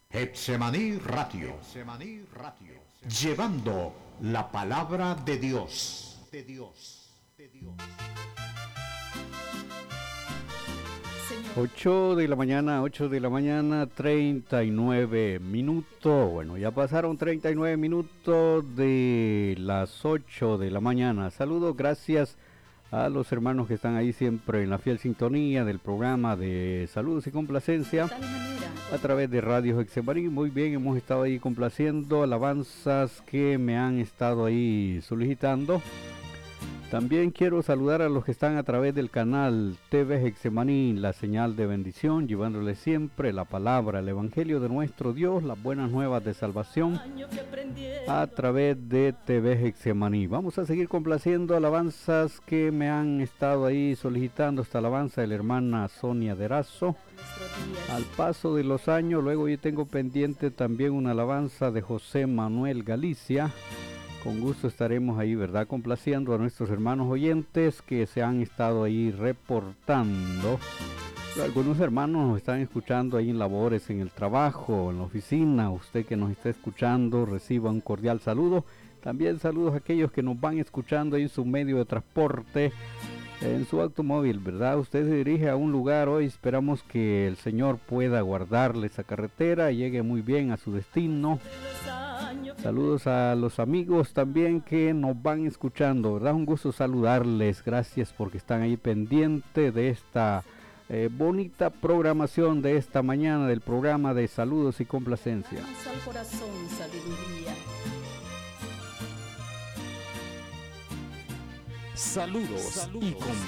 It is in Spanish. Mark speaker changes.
Speaker 1: Getsemaní Radio, llevando la palabra de Dios.
Speaker 2: 8 de la mañana, 39 minutos. Bueno, ya pasaron 39 minutos de las 8 de la mañana. Saludos, gracias a los hermanos que están ahí siempre en la fiel sintonía del programa de Saludos y Complacencia a través de Radio Getsemaní. Muy bien, hemos estado ahí complaciendo alabanzas que me han estado ahí solicitando. También quiero saludar a los que están a través del canal TV Getsemaní, la señal de bendición, llevándoles siempre la palabra, el evangelio de nuestro Dios, las buenas nuevas de salvación a través de TV Getsemaní. Vamos a seguir complaciendo alabanzas que me han estado ahí solicitando. Esta alabanza de la hermana Sonia Derazo. Al paso de los años, luego yo tengo pendiente también una alabanza de José Manuel Galicia. Con gusto estaremos ahí, ¿verdad?, complaciendo a nuestros hermanos oyentes que se han estado ahí reportando. Algunos hermanos nos están escuchando ahí en labores, en el trabajo, en la oficina. Usted que nos está escuchando, reciba un cordial saludo. También saludos a aquellos que nos van escuchando ahí en su medio de transporte, en su automóvil, ¿verdad? Usted se dirige a un lugar hoy, esperamos que el Señor pueda guardarle esa carretera y llegue muy bien a su destino. Saludos a los amigos también que nos van escuchando, ¿verdad? Un gusto saludarles, gracias porque están ahí pendientes de esta bonita programación de esta mañana del programa de Saludos y Complacencia.
Speaker 3: Saludos y complacencia.